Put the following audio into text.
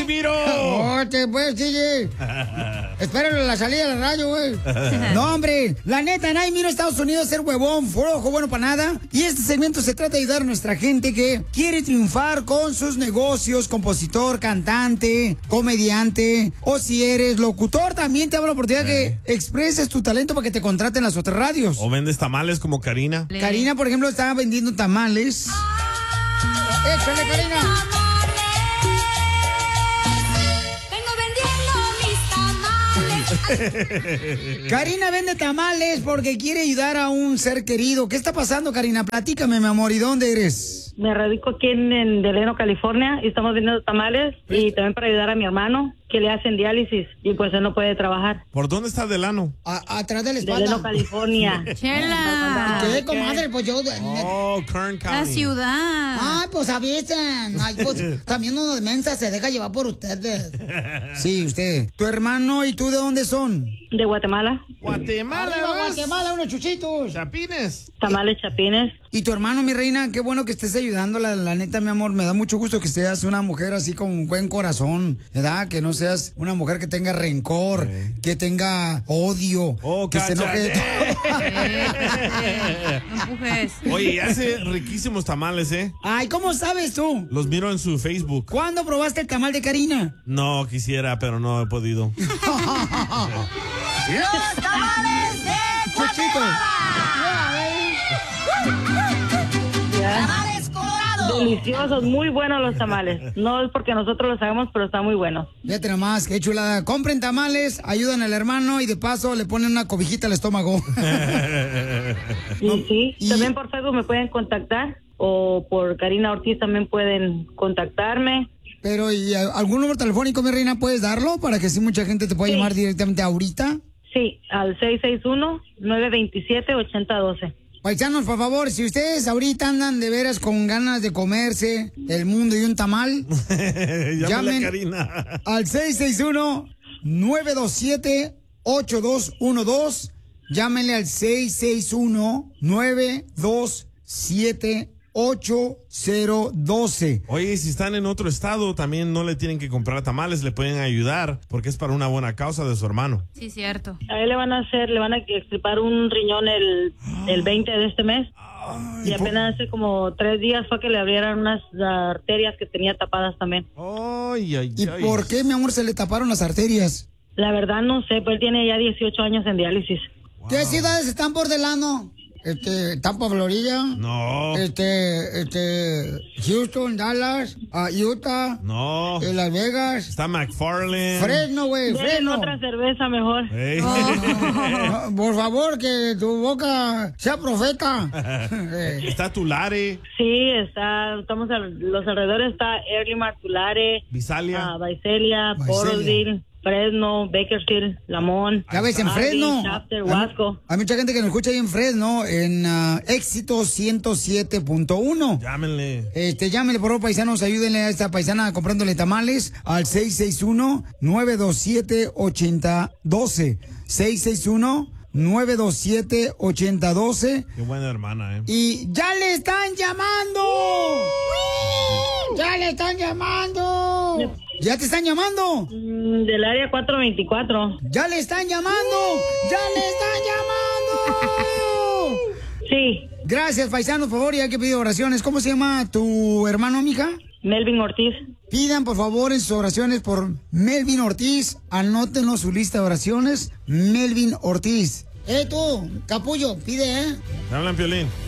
Casimiro! Pues, DJ. Espéralo en la salida de la radio, güey. No, hombre. La neta, nadie vino a Estados Unidos a ser huevón, flojo, bueno para nada. Y este segmento se trata de ayudar a nuestra gente que quiere triunfar con sus negocios, compositor, cantante, comediante. O si eres locutor, también te hago la oportunidad que expreses tu talento para que te contraten las otras radios. O vendes tamales como Karina. Karina, por ejemplo, estaba vendiendo tamales. ¡Échale, Karina! Karina vende tamales porque quiere ayudar a un ser querido. ¿Qué está pasando, Karina? Platícame, mi amor. ¿Y dónde eres? Me radico aquí en Delano, California, y estamos vendiendo tamales y también para ayudar a mi hermano que le hacen diálisis y pues él no puede trabajar. ¿Por dónde está Delano? Atrás de la espalda. Delano, California. Chela. ¿Qué, comadre? Pues yo... Kern County. La ciudad. Ay, pues avisen. Ay, pues también uno de mensa se deja llevar por ustedes. Sí, usted. ¿Tu hermano y tú de dónde son? De Guatemala. Guatemala. Guatemala, unos chuchitos. Chapines. Tamales chapines. Y tu hermano, mi reina, qué bueno que estés ayudándola. La neta, mi amor, me da mucho gusto que seas una mujer así con un buen corazón, ¿verdad? Que no seas una mujer que tenga rencor, que tenga odio, que se enoje de todo. No empujes. Oye, hace riquísimos tamales, ¿eh? Ay, ¿cómo sabes tú? Los miro en su Facebook. ¿Cuándo probaste el tamal de Karina? No, quisiera, pero no he podido. ¡Los tamales de Guatemala! ¡Tamales colorados! Deliciosos, muy buenos los tamales. No es porque nosotros los hagamos, pero están muy buenos. Fíjate nomás, qué chulada. Compren tamales, ayudan al hermano y de paso le ponen una cobijita al estómago. Sí, también por Facebook me pueden contactar o por Karina Ortiz también pueden contactarme. Pero, ¿y algún número telefónico, mi reina, puedes darlo para que así mucha gente te pueda llamar directamente ahorita? Sí, al 661-927-8012. Paisanos, por favor, si ustedes ahorita andan de veras con ganas de comerse el mundo y un tamal, llamen a Karina al 661-927-8212. Llámenle al 661-927-8012. Oye, si están en otro estado, también no le tienen que comprar tamales, le pueden ayudar, porque es para una buena causa de su hermano. Sí, cierto. A él le van a extirpar un riñón el 20 de este mes. Y apenas hace como 3 días fue que le abrieron unas arterias que tenía tapadas también. ¿Y por qué, mi amor, se le taparon las arterias? La verdad no sé, pues él tiene ya 18 años en diálisis. Wow. ¿Qué ciudades están por Delano? Tampa, Florida. No. Houston, Dallas, Utah. No. Las Vegas. Está McFarland. Fresno, güey, Fresno. Otra cerveza mejor. Hey. No, por favor, que tu boca sea profeta. Está Tulare. Sí, estamos a los alrededores, está Early Tulare. Visalia. Visalia, Porterville. Fresno, Bakersfield, Lamont. Ya ves, en Fresno. Chapter, Wasco. Hay mucha gente que nos escucha ahí en Fresno, en Éxito 107.1. Llámenle. Llámenle, por favor, paisanos, ayúdenle a esta paisana comprándole tamales al 661-927-8012. 661-927-8012. Qué buena hermana, Y ya le están llamando. ¡Ya le están llamando! ¿Ya te están llamando? Del área 424. ¡Ya le están llamando! ¡Ya le están llamando! Sí. Gracias, paisanos, por favor, ya que pido oraciones. ¿Cómo se llama tu hermano, mija? Melvin Ortiz. Pidan, por favor, en sus oraciones por Melvin Ortiz. Anótenlo su lista de oraciones. Melvin Ortiz. Tú, capullo, pide, ¿Te hablan, Piolín?